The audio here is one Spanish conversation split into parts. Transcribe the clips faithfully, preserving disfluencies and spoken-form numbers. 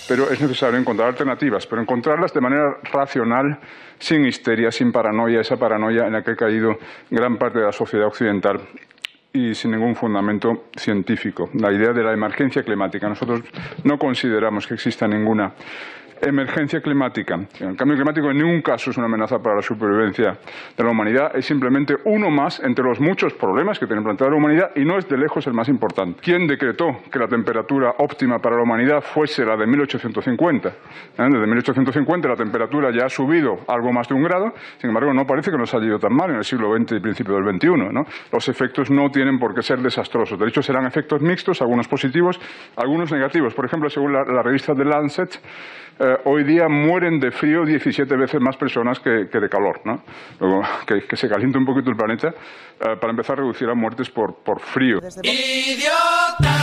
pero es necesario encontrar alternativas, pero encontrarlas de manera racional, sin histeria, sin paranoia, esa paranoia en la que ha caído gran parte de la sociedad occidental y sin ningún fundamento científico. La idea de la emergencia climática. Nosotros no consideramos que exista ninguna emergencia climática. El cambio climático en ningún caso es una amenaza para la supervivencia de la humanidad, es simplemente uno más entre los muchos problemas que tiene planteada la humanidad y no es de lejos el más importante. ¿Quién decretó que la temperatura óptima para la humanidad fuese la de mil ochocientos cincuenta? ¿Eh? Desde mil ochocientos cincuenta la temperatura ya ha subido algo más de un grado, sin embargo no parece que nos haya ido tan mal en el siglo veinte y principio del veintiuno, ¿no? Los efectos no tienen por qué ser desastrosos, de hecho serán efectos mixtos, algunos positivos, algunos negativos. Por ejemplo, según la, la revista The Lancet, Eh, hoy día mueren de frío diecisiete veces más personas que, que de calor, ¿no? Luego, que, que se caliente un poquito el planeta eh, para empezar a reducir las muertes por, por frío. ¡Idiota!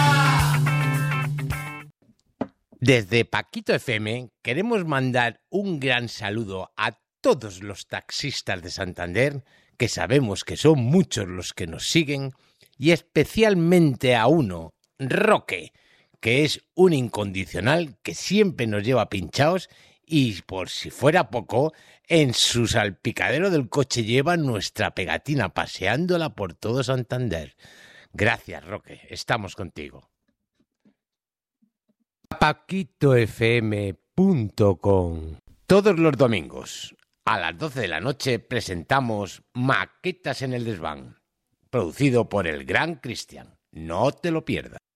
Desde Paquito F M queremos mandar un gran saludo a todos los taxistas de Santander, que sabemos que son muchos los que nos siguen, y especialmente a uno, Roque, que es un incondicional que siempre nos lleva pinchados y, por si fuera poco, en su salpicadero del coche lleva nuestra pegatina paseándola por todo Santander. Gracias, Roque, estamos contigo. Paquito F M punto com. Todos los domingos a las doce de la noche presentamos Maquetas en el Desván, producido por el gran Cristian. No te lo pierdas.